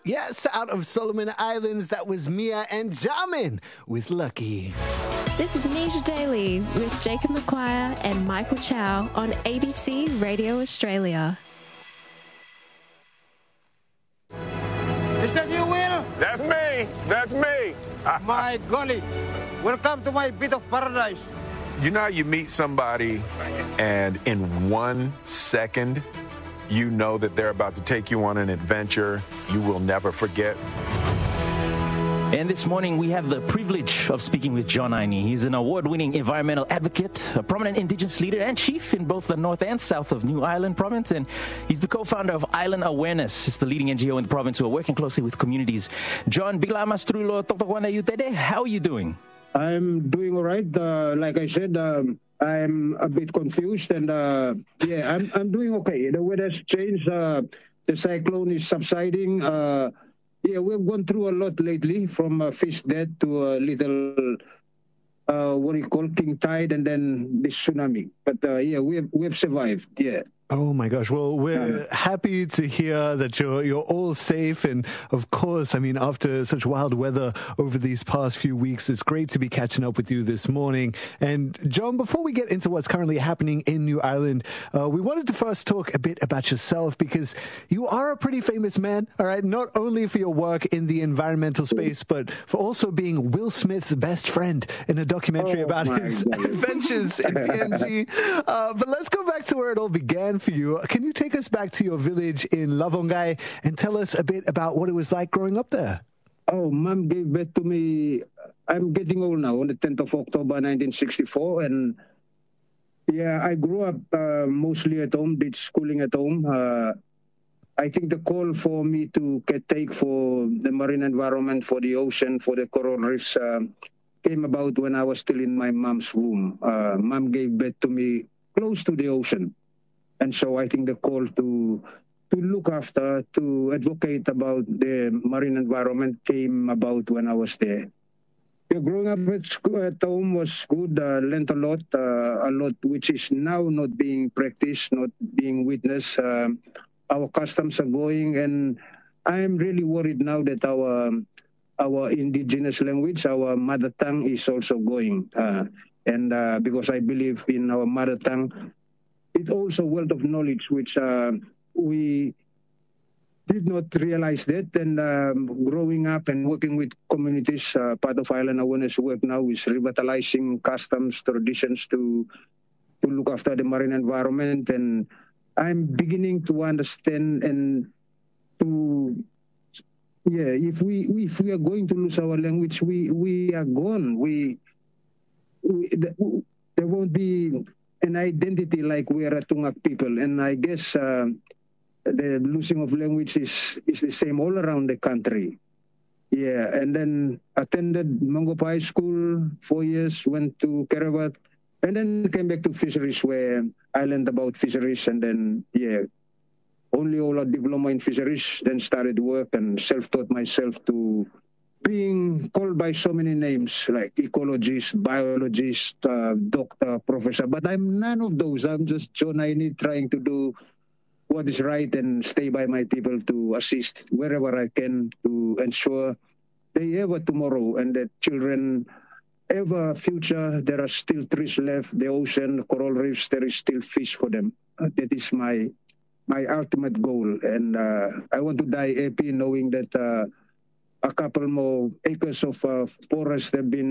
Yes, out of Solomon Islands, that was Mia and Jamin with Lucky. This is Nisha Daly with Jacob McQuire and Michael Chow on ABC Radio Australia. Is that you, Will? That's me. That's me. My golly. Welcome to my bit of paradise. You know how you meet somebody and in 1 second, you know that they're about to take you on an adventure you will never forget? And this morning, we have the privilege of speaking with John Iny. He's an award-winning environmental advocate, a prominent Indigenous leader and chief in both the north and south of New Ireland province. And he's the co-founder of Island Awareness. It's the leading NGO in the province who are working closely with communities. John, how are you doing? I'm doing all right. Like I said, I'm a bit confused, and I'm doing okay. The weather's changed. The cyclone is subsiding. We've gone through a lot lately, from fish death to a little what do you call king tide, and then this tsunami. But we've survived. Yeah. Oh my gosh. Well, we're happy to hear that you're all safe. And of course, I mean, after such wild weather over these past few weeks, it's great to be catching up with you this morning. And John, before we get into what's currently happening in New Ireland, we wanted to first talk a bit about yourself, because you are a pretty famous man, all right? Not only for your work in the environmental space, but for also being Will Smith's best friend in a documentary about his adventures in PNG. But let's go back to where it all began for you. Can you take us back to your village in Lavongai and tell us a bit about what it was like growing up there? Oh, Mom gave birth to me. I'm getting old now, on the 10th of October, 1964. And I grew up mostly at home, did schooling at home. I think the call for me to take for the marine environment, for the ocean, for the coral reefs, came about when I was still in my mom's womb. Mom gave birth to me close to the ocean. And so I think the call to look after, to advocate about the marine environment came about when I was there. Growing up at home was good, learned a lot which is now not being practiced, not being witnessed. Our customs are going, and I am really worried now that our indigenous language, our mother tongue, is also going. Because I believe in our mother tongue, it's also a wealth of knowledge which we did not realize that. And growing up and working with communities, part of Island Awareness work now is revitalizing customs, traditions to look after the marine environment. And I'm beginning to understand and to, if we are going to lose our language, we are gone. There won't be an identity like we are a Tungak people. And I guess the losing of language is the same all around the country. And then attended Mangup High School 4 years, went to Kerevat, and then came back to fisheries, where I learned about fisheries, and then, only all a diploma in fisheries, then started work and self-taught myself to being called by so many names, like ecologist, biologist, doctor, professor. But I'm none of those. I'm just John Iny, trying to do what is right and stay by my people to assist wherever I can to ensure they have a tomorrow, and that children have a future. There are still trees left, the ocean, the coral reefs, there is still fish for them. That is my ultimate goal. And I want to die happy knowing that a couple more acres of forest have been